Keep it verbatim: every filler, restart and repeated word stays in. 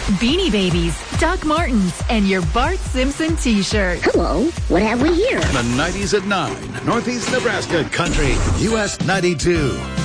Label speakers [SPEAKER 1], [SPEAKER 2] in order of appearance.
[SPEAKER 1] Beanie Babies, Doc Martens, and your Bart Simpson t-shirt.
[SPEAKER 2] Hello, what have we here?
[SPEAKER 3] The nineties at nine, Northeast Nebraska Country, U S ninety-two.